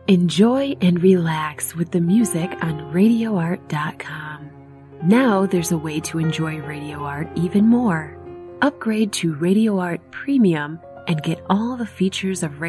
Enjoy and relax with the music on RadioArt.com. Now there's a way to enjoy Radio Art even more. Upgrade to Radio Art Premium and get all the features of